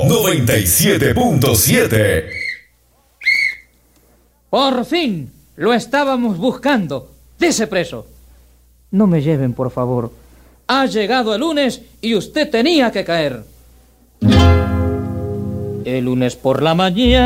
97.7. Por fin, lo estábamos buscando. Dese preso. No me lleven, por favor. Ha llegado el lunes y usted tenía que caer. El lunes por la mañana